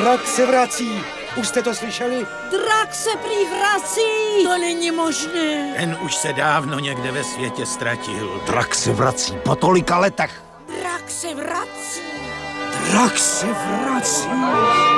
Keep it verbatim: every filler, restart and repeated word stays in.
Drak se vrací. Už jste to slyšeli? Drak se prý vrací. To není možné. Ten už se dávno někde ve světě ztratil. Drak se vrací po tolika letech. Drak se vrací. Drak se vrací.